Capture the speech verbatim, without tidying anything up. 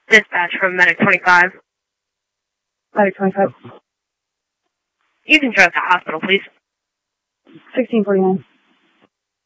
Dispatch from Medic twenty-five. Medic twenty-five. You can drive to hospital, please. sixteen forty-nine.